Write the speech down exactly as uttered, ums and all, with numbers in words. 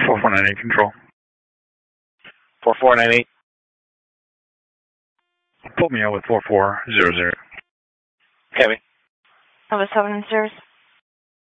four four nine eight control. four four nine eight. Pull me out with four four zero zero. Copy. Number seven in service.